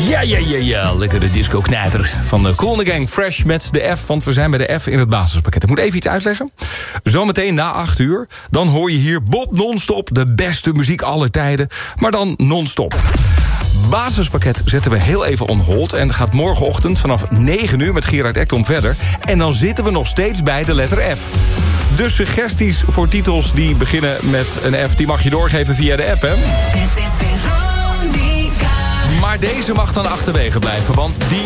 Ja. Lekkere disco-knijter van de Kool & the Gang. Fresh met de F, want we zijn bij de F in het basispakket. Ik moet even iets uitleggen. Zometeen na 8 uur, dan hoor je hier Bob non-stop. De beste muziek aller tijden, maar dan non-stop. Basispakket zetten we heel even on hold. En gaat morgenochtend vanaf 9 uur met Gerard Ekdom verder. En dan zitten we nog steeds bij de letter F. Dus suggesties voor titels die beginnen met een F... die mag je doorgeven via de app, hè? Dit is Veronica. Maar deze mag dan achterwege blijven, want die